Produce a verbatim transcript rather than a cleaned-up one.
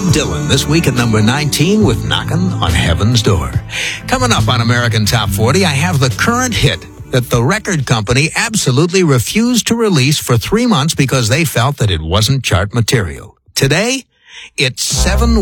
Bob Dylan, this week at number nineteen with Knockin' on Heaven's Door. Coming up on American Top forty, I have the current hit that the record company absolutely refused to release for three months because they felt that it wasn't chart material. Today, it's seven